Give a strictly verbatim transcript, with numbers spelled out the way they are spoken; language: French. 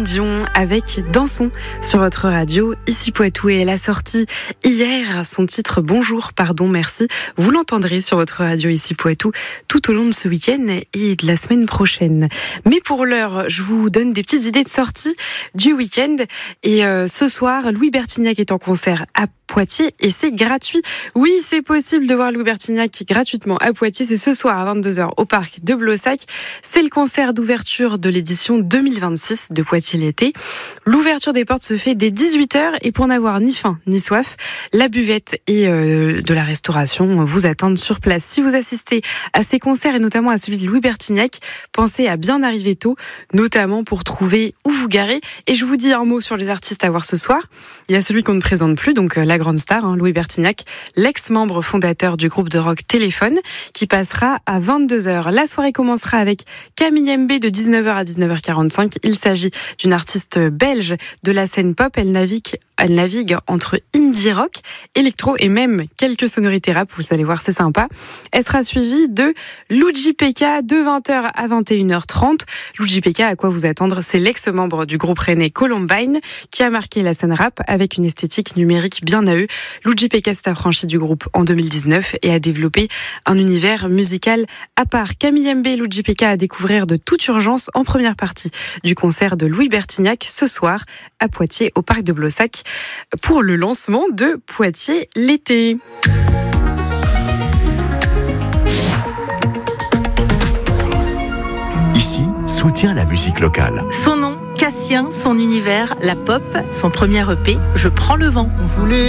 Dion avec Dansons sur votre radio, ici Poitou, et elle a sorti hier son titre Bonjour, pardon, merci. Vous l'entendrez sur votre radio ici Poitou tout au long de ce week-end et de la semaine prochaine. Mais pour l'heure, je vous donne des petites idées de sortie du week-end. Et euh, ce soir, Louis Bertignac est en concert à Poitiers et c'est gratuit. Oui, c'est possible de voir Louis Bertignac gratuitement à Poitiers. C'est ce soir à vingt-deux heures au parc de Blossac. C'est le concert d'ouverture de l'édition deux mille vingt-six de Poitiers l'été. L'ouverture des portes se fait dès dix-huit heures et pour n'avoir ni faim ni soif, la buvette et euh, de la restauration vous attendent sur place. Si vous assistez à ces concerts et notamment à celui de Louis Bertignac, pensez à bien arriver tôt, notamment pour trouver où vous garer. Et je vous dis un mot sur les artistes à voir ce soir. Il y a celui qu'on ne présente plus, donc euh, la grande star, hein, Louis Bertignac, l'ex-membre fondateur du groupe de rock Téléphone, qui passera à vingt-deux heures. La soirée commencera avec Camille M B de dix-neuf heures à dix-neuf heures quarante-cinq. Il s'agit d'une artiste belge de la scène pop. Elle navigue, elle navigue entre indie rock, électro et même quelques sonorités rap. Vous allez voir, c'est sympa. Elle sera suivie de Luigi P K de vingt heures à vingt et une heures trente. Luigi P K, à quoi vous attendre? C'est l'ex-membre du groupe rennais Columbine qui a marqué la scène rap avec une esthétique numérique bien à eux. Luigi P K s'est affranchi du groupe en deux mille dix-neuf et a développé un univers musical à part. Camille M B et Luigi P K à découvrir de toute urgence en première partie du concert de Louis Bertignac ce soir à Poitiers au parc de Blossac pour le lancement de Poitiers l'été. Ici, soutient la musique locale. Son nom, Cassien, son univers, la pop, son premier E P, Je prends le vent. On voulait